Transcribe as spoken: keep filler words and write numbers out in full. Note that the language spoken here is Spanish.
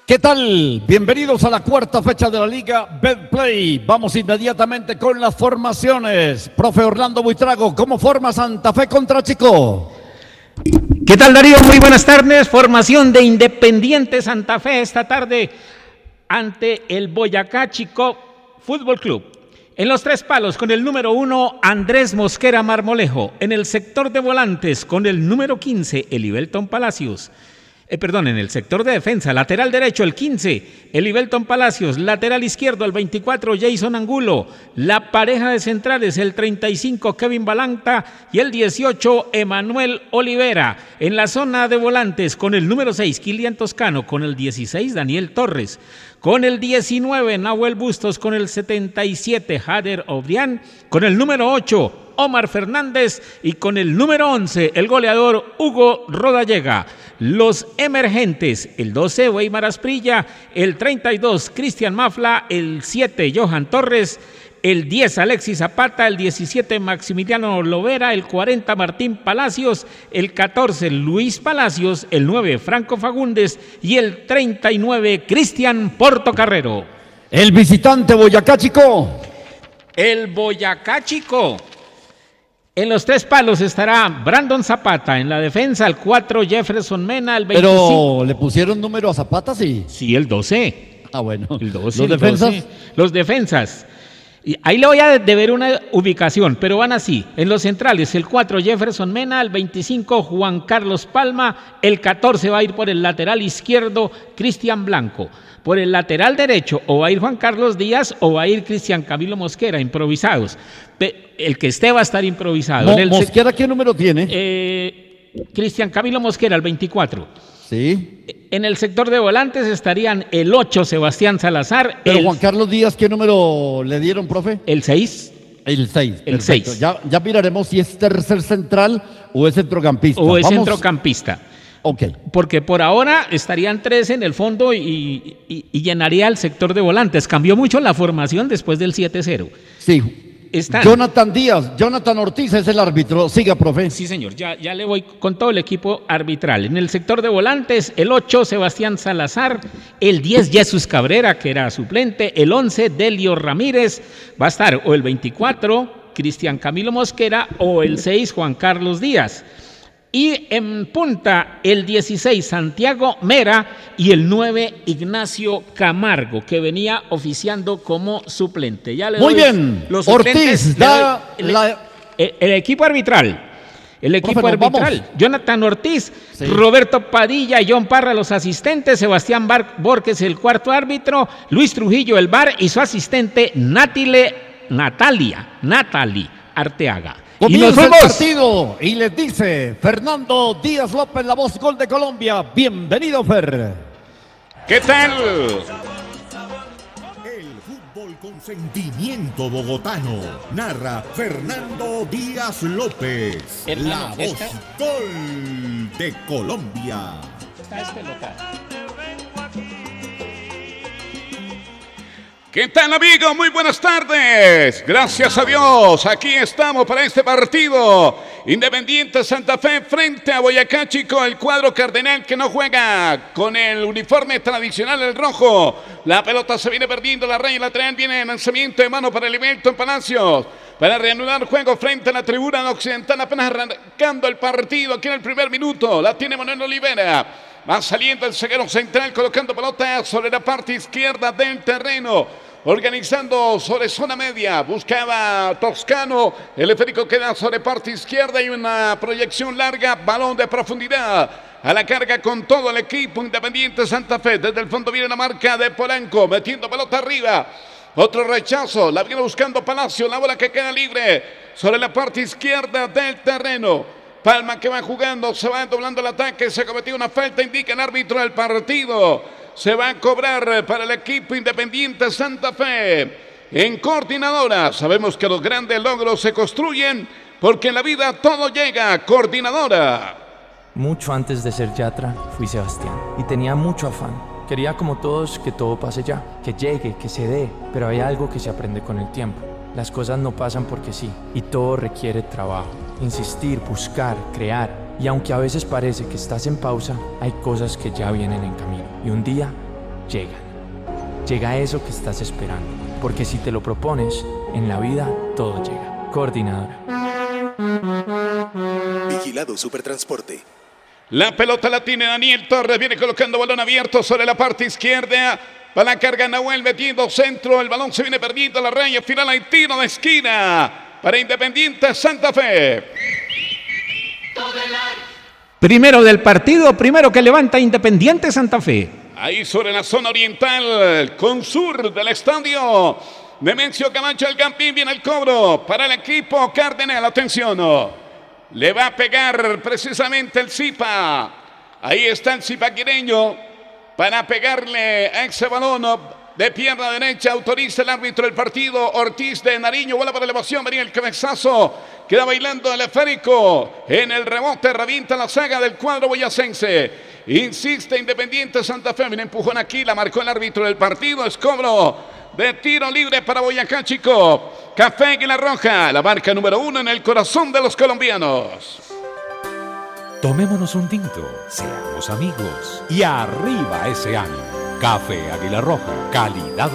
¿Qué tal? Bienvenidos a la cuarta fecha de la Liga Betplay. Vamos inmediatamente con las formaciones. Profe Orlando Buitrago, ¿cómo forma Santa Fe contra Chico? ¿Qué tal, Darío? Muy buenas tardes. Formación de Independiente Santa Fe esta tarde ante el Boyacá Chico Fútbol Club. En los tres palos con el número uno, Andrés Mosquera Marmolejo. En el sector de volantes con el número quince, Elibelton Palacios. Eh, perdón, en el sector de defensa, lateral derecho el quince, Elibelton Palacios, lateral izquierdo el veinticuatro, Jason Angulo, la pareja de centrales el treinta y cinco, Kevin Balanta y el dieciocho, Emanuel Olivera. En la zona de volantes con el número seis, Kilian Toscano, con el dieciséis, Daniel Torres, con el diecinueve, Nahuel Bustos, con el setenta y siete, Jader Obrián, con el número ocho, Omar Fernández y con el número once, el goleador Hugo Rodallega. Los emergentes, el doce, Weimar Asprilla, el treinta y dos, Cristian Mafla, el siete, Johan Torres, el diez, Alexis Zapata, el diecisiete, Maximiliano Lovera, el cuarenta, Martín Palacios, el catorce, Luis Palacios, el nueve, Franco Fagundes y el treinta y nueve, Cristian Portocarrero. El visitante Boyacá Chico. El Boyacá Chico. En los tres palos estará Brandon Zapata, en la defensa el cuatro, Jefferson Mena, el veinticinco. Pero le pusieron número a Zapata, sí. Sí, el doce. Ah, bueno. El doce, ¿Los el defensas? doce. Los defensas. Y ahí le voy a deber una ubicación, pero van así. En los centrales, el cuatro, Jefferson Mena, el veinticinco, Juan Carlos Palma, el catorce va a ir por el lateral izquierdo, Cristian Blanco. Por el lateral derecho, o va a ir Juan Carlos Díaz o va a ir Cristian Camilo Mosquera, improvisados. El que esté va a estar improvisado. Mo en el ¿Mosquera qué número tiene? Eh, Cristian Camilo Mosquera, el veinticuatro. Sí. En el sector de volantes estarían el ocho, Sebastián Salazar. Pero el, Juan Carlos Díaz, ¿qué número le dieron, profe? El seis. El seis. El seis. Ya, ya miraremos si es tercer central o es centrocampista. O es Vamos. centrocampista. Ok. Porque por ahora estarían tres en el fondo y, y, y llenaría el sector de volantes. Cambió mucho la formación después del siete cero. Sí. Están. Jonathan Díaz, Jonathan Ortiz es el árbitro. Siga, profe. Sí, señor, ya, ya le voy con todo el equipo arbitral. En el sector de volantes, el ocho, Sebastián Salazar, el diez, Jesús Cabrera, que era suplente, el once, Delio Ramírez, va a estar o el veinticuatro, Cristian Camilo Mosquera, o el seis, Juan Carlos Díaz. Y en punta, el dieciséis, Santiago Mera, y el nueve, Ignacio Camargo, que venía oficiando como suplente. Ya le Muy doy bien, los Ortiz da el, la... el, el equipo arbitral. El equipo Profe, arbitral, vamos. Jonathan Ortiz, Sí. Roberto Padilla y John Parra los asistentes, Sebastián Bar Borges el cuarto árbitro, Luis Trujillo el V A R y su asistente Natile, Natalia, Natalie Arteaga. Comienza el partido y les dice Fernando Díaz López, la voz gol de Colombia. Bienvenido, Fer. ¿Qué tal? El fútbol con sentimiento bogotano. Narra Fernando Díaz López. Hermano, la voz esta- gol de Colombia. Está despelotado. ¿Qué tal, amigos? Muy buenas tardes. Gracias a Dios. Aquí estamos para este partido. Independiente Santa Fe frente a Boyacá Chico. El cuadro cardenal que no juega con el uniforme tradicional, el rojo. La pelota se viene perdiendo. La raya lateral viene en lanzamiento de mano para Elibelton Palacios. Para reanudar juego frente a la tribuna occidental. Apenas arrancando el partido aquí en el primer minuto. La tiene Manuel Olivera. Va saliendo el zaguero central colocando pelota sobre la parte izquierda del terreno. Organizando sobre zona media, buscaba Toscano, el esférico queda sobre parte izquierda y una proyección larga, balón de profundidad, a la carga con todo el equipo Independiente Santa Fe, desde el fondo viene la marca de Polanco, metiendo pelota arriba, otro rechazo, la viene buscando Palacio, la bola que queda libre sobre la parte izquierda del terreno. Palma que va jugando, se va doblando el ataque, se cometió una falta, indica el árbitro del partido. Se va a cobrar para el equipo Independiente Santa Fe. En coordinadora, sabemos que los grandes logros se construyen porque en la vida todo llega. Coordinadora. Mucho antes de ser yatra, fui Sebastián y tenía mucho afán. Quería como todos que todo pase ya, que llegue, que se dé, pero hay algo que se aprende con el tiempo. Las cosas no pasan porque sí, y todo requiere trabajo, insistir, buscar, crear. Y aunque a veces parece que estás en pausa, hay cosas que ya vienen en camino. Y un día llegan. Llega eso que estás esperando, porque si te lo propones, en la vida todo llega. Coordinadora. Vigilado Supertransporte. La pelota la tiene Daniel Torres, viene colocando balón abierto sobre la parte izquierda. Para la carga Nahuel metiendo centro, el balón se viene perdiendo a la raya final, hay tiro de esquina para Independiente Santa Fe. Primero del partido, primero que levanta Independiente Santa Fe. Ahí sobre la zona oriental, con sur del estadio. Demencio Camacho, el Campín, viene el cobro para el equipo Cardenal. Atención, le va a pegar precisamente el Zipa. Ahí está el zipaquireño para pegarle a ese balón de pierna derecha. Autoriza el árbitro del partido, Ortiz de Nariño. Bola para elevación, venía el cabezazo. Queda bailando el esférico. En el rebote revienta la saga del cuadro boyacense. Insiste Independiente Santa Fe. Un empujón aquí, la marcó el árbitro del partido. Es cobro de tiro libre para Boyacá Chico. Café Águila Roja, la marca número uno en el corazón de los colombianos. Tomémonos un tinto, seamos amigos y arriba ese ánimo. Café Águila Roja, calidad